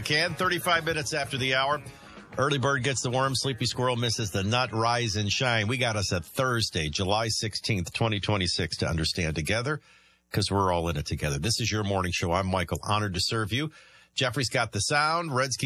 can. 35 minutes after the hour. Early bird gets the worm. Sleepy squirrel misses the nut. Rise and shine. We got us at Thursday, July 16th, 2026 to understand together because we're all in it together. This is your morning show. I'm Michael. Honored to serve you. Jeffrey's got the sound. Red's